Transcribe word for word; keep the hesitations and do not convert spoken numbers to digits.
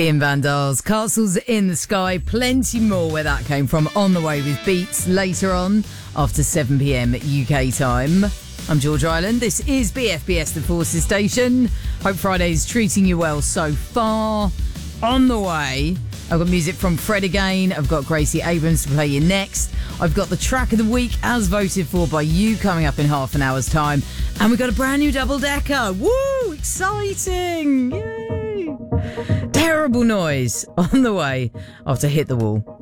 Ian Van Daal's Castles in the Sky. Plenty more where that came from on the way with Beats later on after seven p.m. U K time. I'm George Island. This is B F B S The Forces Station. Hope Friday's treating you well so far. On the way, I've got music from Fred again. I've got Gracie Abrams to play you next. I've got the track of the week as voted for by you coming up in half an hour's time. And we've got a brand new double-decker. Woo! Exciting! Yay! Terrible noise on the way after Hit the Wall.